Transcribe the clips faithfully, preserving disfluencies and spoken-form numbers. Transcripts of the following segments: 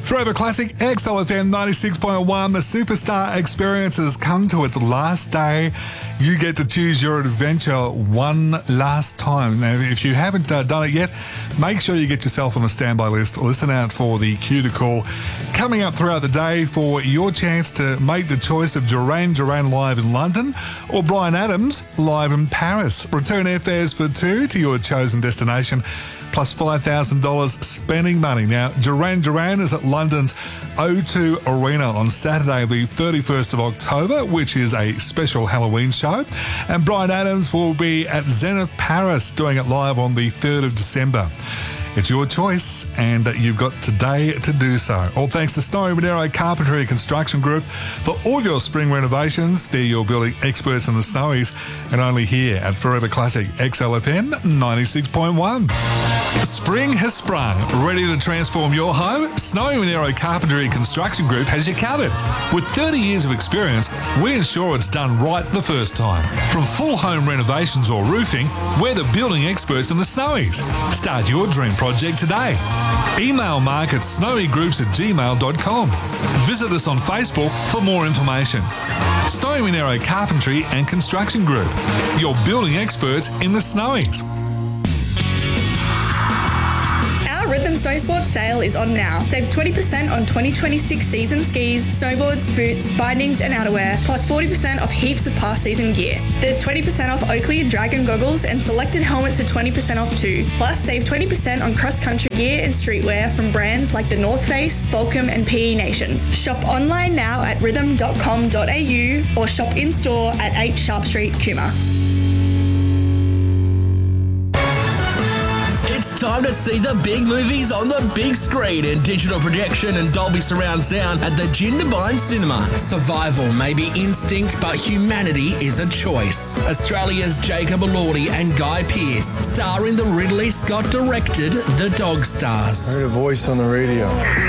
Forever Classic, X L F M ninety-six point one. The Superstar Experience has come to its last day. You get to choose your adventure one last time. Now, if you haven't uh, done it yet, make sure you get yourself on the standby list. Listen out for the cue to call coming up throughout the day for your chance to make the choice of Duran Duran live in London or Bryan Adams live in Paris. Return airfares for two to your chosen destination, plus five thousand dollars spending money. Now, Duran Duran is at London's O two Arena on Saturday, the thirty-first of October, which is a special Halloween show. And Bryan Adams will be at Zenith Paris doing it live on the third of December. It's your choice, and you've got today to do so. All thanks to Snowy Monero Carpentry and Construction Group for all your spring renovations. They're your building experts in the Snowies, and only here at Forever Classic X L F M ninety-six point one. Spring has sprung. Ready to transform your home? Snowy Monero Carpentry and Construction Group has you covered. With thirty years of experience, we ensure it's done right the first time. From full home renovations or roofing, we're the building experts in the Snowies. Start your dream project today. Email mark at snowygroups at gmail dot com. Visit us on Facebook for more information. Snowy Monero Carpentry and Construction Group, your building experts in the Snowies. Rhythm Snow Sports sale is on now. Save twenty percent on twenty twenty-six season skis, snowboards, boots, bindings and outerwear, plus forty percent off heaps of past season gear. There's twenty percent off Oakley and Dragon goggles, and selected helmets are twenty percent off too. Plus, save twenty percent on cross-country gear and streetwear from brands like the North Face, Volcom and P E Nation. Shop online now at rhythm dot com dot a u or shop in-store at eight Sharp Street, Cooma. It's time to see the big movies on the big screen in digital projection and Dolby surround sound at the Jindabyne Cinema. Survival may be instinct, but humanity is a choice. Australia's Jacob Elordi and Guy Pearce star in the Ridley Scott-directed The Dog Stars. I heard a voice on the radio.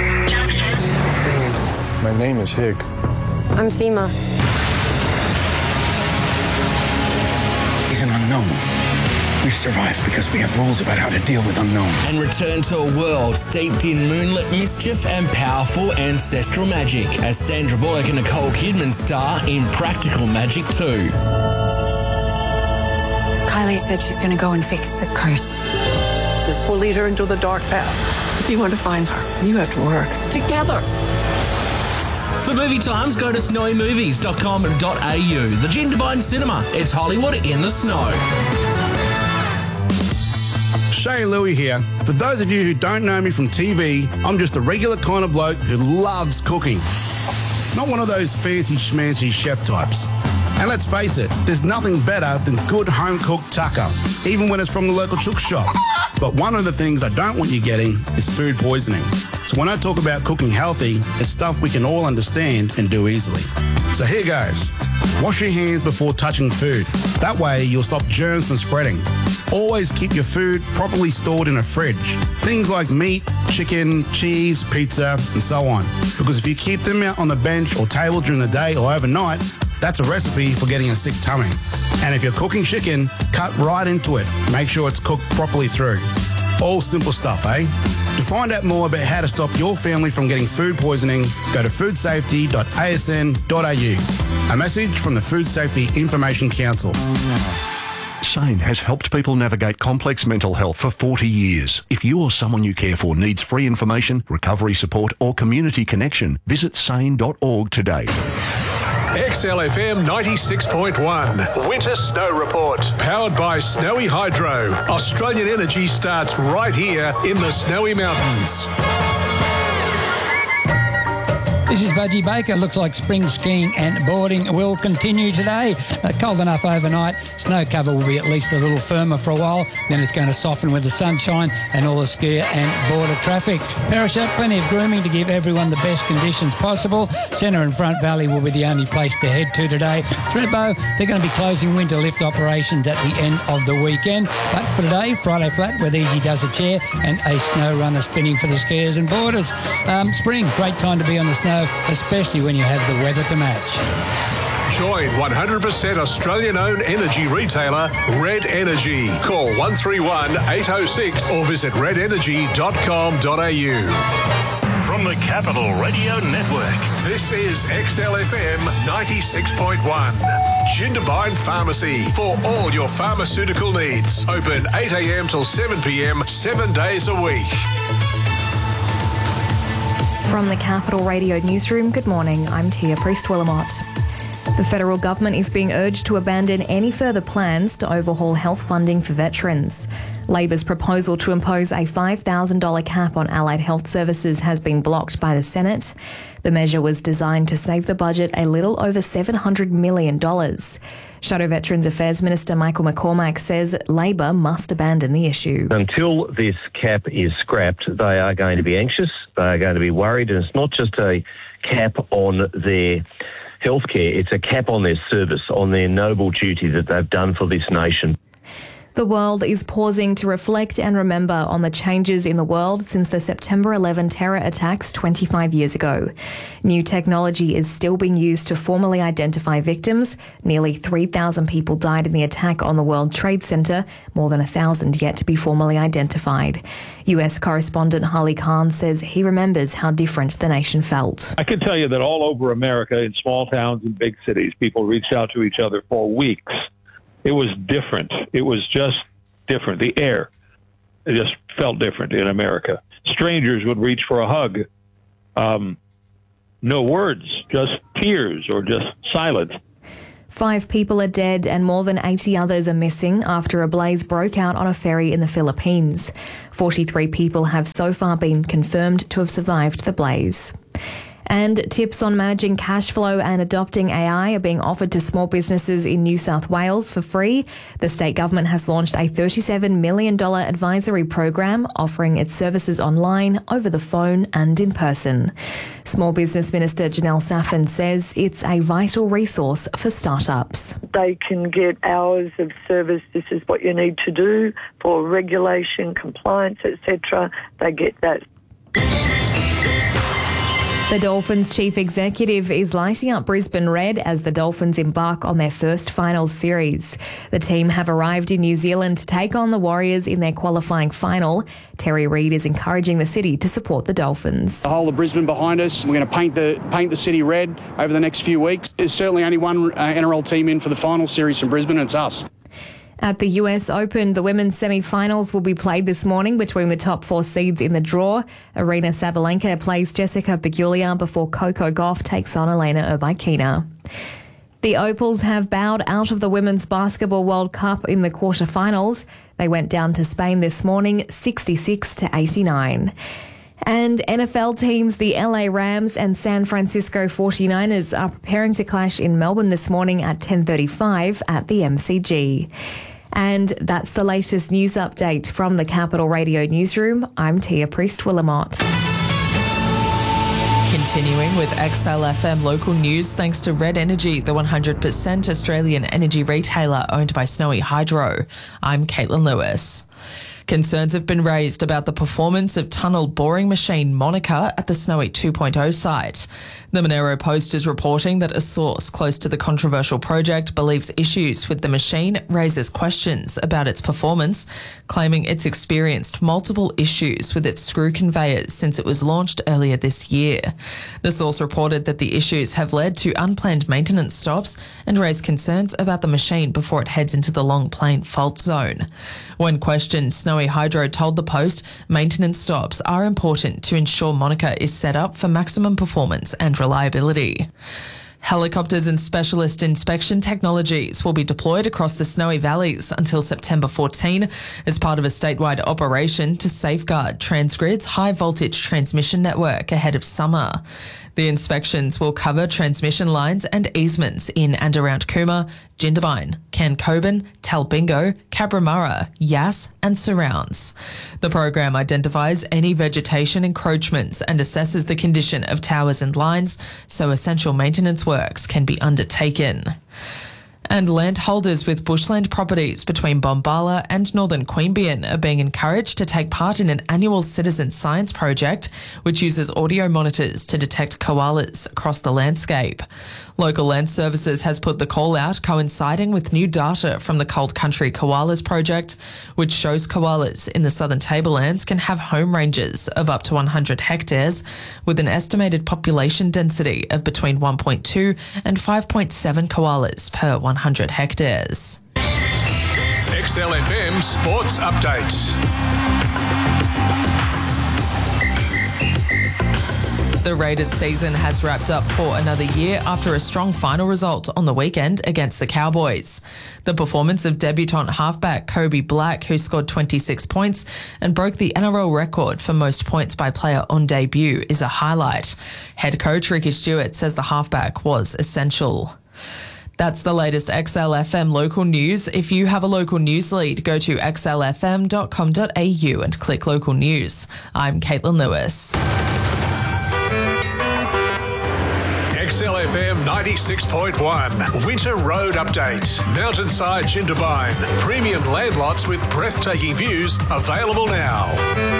My name is Hig. I'm Seema. He's an unknown. We've survived because we have rules about how to deal with unknowns. And return to a world steeped in moonlit mischief and powerful ancestral magic as Sandra Bullock and Nicole Kidman star in Practical Magic two. Kylie said she's going to go and fix the curse. This will lead her into the dark path. If you want to find her, you have to work together. For movie times, go to snowy movies dot com dot a u. The Jindabyne Cinema. It's Hollywood in the snow. Shay Louie here. For those of you who don't know me from T V, I'm just a regular kind of bloke who loves cooking. Not one of those fancy schmancy chef types. And let's face it, there's nothing better than good home-cooked tucker, even when it's from the local chook shop. But one of the things I don't want you getting is food poisoning. So when I talk about cooking healthy, it's stuff we can all understand and do easily. So here goes. Wash your hands before touching food. That way you'll stop germs from spreading. Always keep your food properly stored in a fridge. Things like meat, chicken, cheese, pizza, and so on. Because if you keep them out on the bench or table during the day or overnight, that's a recipe for getting a sick tummy. And if you're cooking chicken, cut right into it. Make sure it's cooked properly through. All simple stuff, eh? To find out more about how to stop your family from getting food poisoning, go to food safety dot a s n dot a u. A message from the Food Safety Information Council. SANE has helped people navigate complex mental health for forty years. If you or someone you care for needs free information, recovery support or community connection, visit sane dot org today. X L F M ninety-six point one. Winter Snow Report. Powered by Snowy Hydro. Australian energy starts right here in the Snowy Mountains. This is Budgie Baker. Looks like spring skiing and boarding will continue today. Uh, cold enough overnight. Snow cover will be at least a little firmer for a while. Then it's going to soften with the sunshine and all the skier and border traffic. Perishat, plenty of grooming to give everyone the best conditions possible. Centre and Front Valley will be the only place to head to today. Thredbo, they're going to be closing winter lift operations at the end of the weekend. But for today, Friday flat with Easy Does a Chair and a snow runner spinning for the skiers and boarders. Um, spring, great time to be on the snow, especially when you have the weather to match. Join one hundred percent Australian-owned energy retailer Red Energy. Call one three one, eight oh six or visit red energy dot com dot a u. from the Capital Radio Network. This is X L F M ninety-six point one. Jindabyne Pharmacy for all your pharmaceutical needs. Open eight a.m. till seven p.m, seven days a week. From the Capital Radio Newsroom, good morning. I'm Tia Priest-Willamott. The federal government is being urged to abandon any further plans to overhaul health funding for veterans. Labor's proposal to impose a five thousand dollars cap on allied health services has been blocked by the Senate. The measure was designed to save the budget a little over seven hundred million dollars. Shadow Veterans Affairs Minister Michael McCormack says Labor must abandon the issue. Until this cap is scrapped, they are going to be anxious, they are going to be worried, and it's not just a cap on their healthcare, it's a cap on their service, on their noble duty that they've done for this nation. The world is pausing to reflect and remember on the changes in the world since the September eleventh terror attacks twenty-five years ago. New technology is still being used to formally identify victims. Nearly three thousand people died in the attack on the World Trade Center, more than one thousand yet to be formally identified. U S correspondent Harley Khan says he remembers how different the nation felt. I can tell you that all over America, in small towns and big cities, people reached out to each other for weeks. It was different. It was just different. The air, it just felt different in America. Strangers would reach for a hug. Um, no words, just tears or just silence. Five people are dead and more than eighty others are missing after a blaze broke out on a ferry in the Philippines. forty-three people have so far been confirmed to have survived the blaze. And tips on managing cash flow and adopting A I are being offered to small businesses in New South Wales for free. The state government has launched a thirty-seven million dollars advisory program offering its services online, over the phone and in person. Small Business Minister Janelle Saffin says it's a vital resource for startups. They can get hours of service. This is what you need to do for regulation, compliance, et cetera. They get that. The Dolphins' chief executive is lighting up Brisbane red as the Dolphins embark on their first finals series. The team have arrived in New Zealand to take on the Warriors in their qualifying final. Terry Reid is encouraging the city to support the Dolphins. The whole of Brisbane behind us. We're going to paint the paint the city red over the next few weeks. There's certainly only one uh, N R L team in for the final series from Brisbane, and it's us. At the U S Open, the women's semi-finals will be played this morning between the top four seeds in the draw. Arina Sabalenka plays Jessica Pegula before Coco Gauff takes on Elena Rybakina. The Opals have bowed out of the Women's Basketball World Cup in the quarterfinals. They went down to Spain this morning, sixty-six to eighty-nine. And N F L teams, the L A Rams and San Francisco forty-niners, are preparing to clash in Melbourne this morning at ten thirty-five at the M C G. And that's the latest news update from the Capital Radio Newsroom. I'm Tia Priest-Willamott. Continuing with X L F M local news, thanks to Red Energy, the one hundred percent Australian energy retailer owned by Snowy Hydro. I'm Caitlin Lewis. Concerns have been raised about the performance of tunnel boring machine Monica at the Snowy two point oh site. The Monero Post is reporting that a source close to the controversial project believes issues with the machine raises questions about its performance, claiming it's experienced multiple issues with its screw conveyors since it was launched earlier this year. The source reported that the issues have led to unplanned maintenance stops and raised concerns about the machine before it heads into the Long Plain fault zone. When questioned, Snowy Hydro told the Post maintenance stops are important to ensure Monica is set up for maximum performance and reliability. Helicopters and specialist inspection technologies will be deployed across the Snowy Valleys until September fourteenth as part of a statewide operation to safeguard Transgrid's high-voltage transmission network ahead of summer. The inspections will cover transmission lines and easements in and around Cooma, Jindabyne, Cancoban, Talbingo, Cabramurra, Yass and surrounds. The program identifies any vegetation encroachments and assesses the condition of towers and lines so essential maintenance works can be undertaken. And landholders with bushland properties between Bombala and northern Queanbeyan are being encouraged to take part in an annual citizen science project which uses audio monitors to detect koalas across the landscape. Local Land Services has put the call out coinciding with new data from the Cold Country Koalas project, which shows koalas in the southern tablelands can have home ranges of up to one hundred hectares with an estimated population density of between one point two and five point seven koalas per one hundred hectares. X L F M Sports Update. The Raiders season has wrapped up for another year after a strong final result on the weekend against the Cowboys. The performance of debutant halfback Kobe Black, who scored twenty-six points and broke the N R L record for most points by player on debut, is a highlight. Head coach Ricky Stewart says the halfback was essential. That's the latest X L F M local news. If you have a local news lead, go to x l f m dot com dot a u and click local news. I'm Caitlin Lewis. X L F M ninety-six point one Winter Road Update. Mountainside Jindabyne. Premium land lots with breathtaking views available now.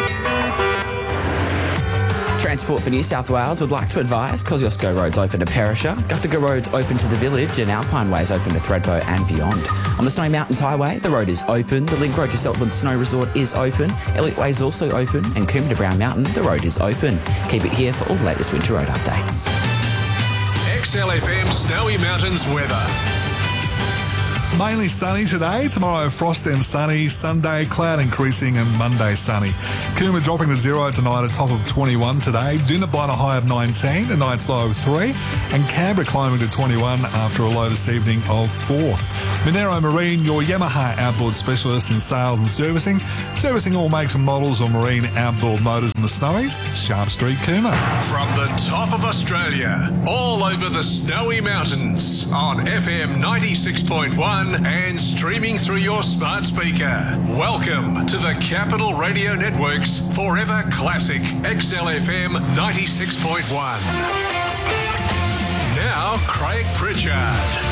Transport for New South Wales would like to advise Kosciuszko Road's open to Perisher, Guftiga Road's open to the village and Alpine Way's open to Thredbo and beyond. On the Snowy Mountains Highway, the road is open, the Link Road to Seltwood Snow Resort is open, Elliot Way is also open and Coombe to Brown Mountain, the road is open. Keep it here for all the latest winter road updates. X L F M Snowy Mountains weather. Mainly sunny today, tomorrow frost then sunny, Sunday cloud increasing and Monday sunny. Coombe dropping to zero tonight, a top of twenty-one today. Jindabyne a high of nineteen, a night's low of three. And Canberra climbing to twenty-one after a low this evening of four. Monero Marine, your Yamaha outboard specialist in sales and servicing. Servicing all makes and models of marine outboard motors in the Snowies. Sharp Street, Coombe. From the top of Australia, all over the Snowy Mountains, on F M ninety-six point one and streaming through your smart speaker. Welcome to the Capital Radio Network's Forever Classic X L F M ninety-six point one. Now, Craig Pritchard.